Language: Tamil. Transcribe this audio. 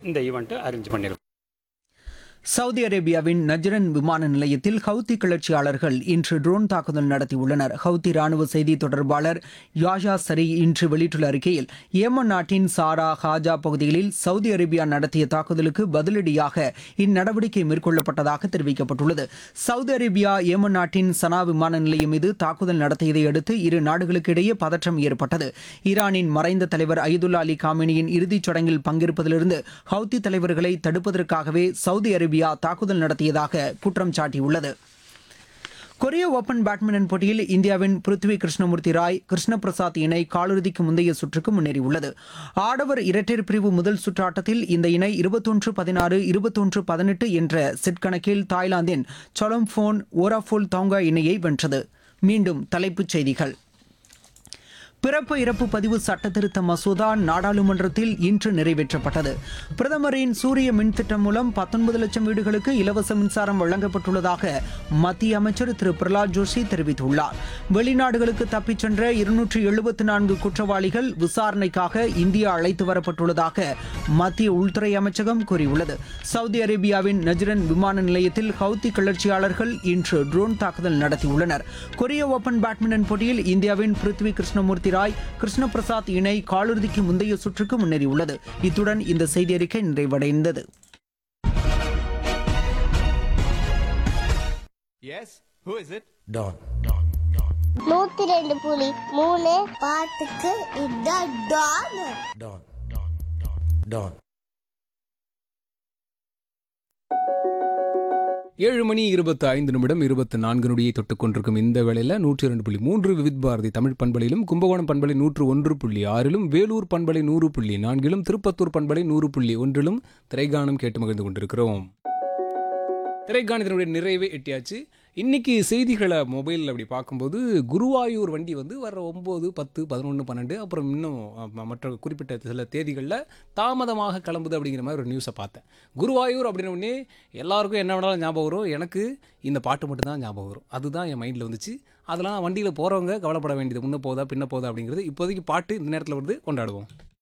இந்த ஈவெண்ட்டை அரேஞ்ச் பண்ணியிருக்கோம். சவுதி அரேபியாவின் நஜ்ரன் விமான நிலையத்தில் ஹவுத்தி கிளர்ச்சியாளர்கள் இன்று ட்ரோன் தாக்குதல் நடத்தியுள்ளனர். ஹவுத்தி ராணுவ செய்தி தொடர்பாளர் யாஷா சரி இன்று வெளியிட்டுள்ள அறிக்கையில், ஏமன் நாட்டின் சாரா ஹாஜா பகுதிகளில் சவுதி அரேபியா நடத்திய தாக்குதலுக்கு பதிலடியாக இந்நடவடிக்கை மேற்கொள்ளப்பட்டதாக தெரிவிக்கப்பட்டுள்ளது. சவுதி அரேபியா ஏமன் நாட்டின் சனா விமான நிலையம் மீது தாக்குதல் நடத்தியதை அடுத்து இரு நாடுகளுக்கு இடையே பதற்றம் ஏற்பட்டது. ஈரானின் மறைந்த தலைவர் அயதுல்லா அலி காமினியின் இறுதிச் சடங்கில் பங்கேற்பதிலிருந்து ஹவுத்தி தலைவர்களை தடுப்பதற்காகவே சவுதி அரேபியா தாக்குதல் நடத்தியதாக குற்றம் சாட்டியுள்ளது. கொரிய ஓபன் பேட்மிண்டன் போட்டியில் இந்தியாவின் பிருத்வி கிருஷ்ணமூர்த்தி ராய் கிருஷ்ண பிரசாத் இணை காலிறுதிக்கு முந்தைய சுற்றுக்கு முன்னேறியுள்ளது. ஆடவர் இரட்டையர் பிரிவு முதல் சுற்று ஆட்டத்தில் இந்த இணை 21-16, 21-18 என்ற செட் கணக்கில் தாய்லாந்தின் சொலம்போன் ஓராஃபோல் தாங்கா இணையை வென்றது. மீண்டும் தலைப்புச் செய்திகள். பிறப்பு இறப்பு பதிவு சட்டத்திருத்த மசோதா நாடாளுமன்றத்தில் இன்று நிறைவேற்றப்பட்டது. பிரதமரின் சூரிய மின் திட்டம் மூலம் 19 லட்சம் வீடுகளுக்கு இலவச மின்சாரம் வழங்கப்பட்டுள்ளதாக மத்திய அமைச்சர் திரு பிரகலாத் ஜோஷி தெரிவித்துள்ளார். வெளிநாடுகளுக்கு தப்பிச் சென்ற 274 குற்றவாளிகள் விசாரணைக்காக இந்தியா அழைத்து வரப்பட்டுள்ளதாக மத்திய உள்துறை அமைச்சகம் கூறியுள்ளது. சவுதி அரேபியாவின் நஜ்ரன் விமான நிலையத்தில் ஹவுத்தி கிளர்ச்சியாளர்கள் இன்று ட்ரோன் தாக்குதல் நடத்தியுள்ளனர். கொரிய ஓபன் பேட்மிண்டன் போட்டியில் இந்தியாவின் பிருத்வி கிருஷ்ணமூர்த்தி ராய் கிருஷ்ண பிரசாத் இணை காலிறுதிக்கு முந்தைய சுற்றுக்கு முன்னேறியுள்ளது. இத்துடன் இந்த செய்தி அறிக்கை நிறைவடைந்தது. Yes, who is it? Don. 102.3 பாட்டுக்கு இதான் டான். Don. Don. 7 மணி 25 நிமிடம் 24 நொடியை தொட்டுக் கொண்டிருக்கும் இந்த வேளையில் 102.3 விவித் பாரதி தமிழ் பண்பலையிலும், கும்பகோணம் பண்பலை 101.6லும், வேலூர் பண்பலை 100.4லும், திருப்பத்தூர் பண்பலை 100.1லும் திரைகானம் கேட்டு மகிழ்ந்து கொண்டிருக்கிறோம். திரைக்காணத்தினுடைய நிறைவே எட்டியாச்சு. இன்றைக்கி செய்திகளை மொபைலில் அப்படி பார்க்கும்போது குருவாயூர் வண்டி வந்து வர 9, 10, 11, 12 அப்புறம் இன்னும் மற்ற குறிப்பிட்ட சில தேதிகளில் தாமதமாக கிளம்புது அப்படிங்கிற மாதிரி ஒரு நியூஸை பார்த்தேன். குருவாயூர் அப்படின்ன உடனே எல்லாருக்கும் என்ன வேணாலும் ஞாபகம் வரும். எனக்கு இந்த பாட்டு மட்டும்தான் ஞாபகம் வரும். அதுதான் என் மைண்டில் வந்துச்சு. அதெல்லாம் வண்டியில் போகிறவங்க கவலைப்பட வேண்டியது, முன்னே போதா பின்ன போதா அப்படிங்கிறது. இப்போதைக்கு பாட்டு இந்த நேரத்தில் வந்து கொண்டாடுவோம்.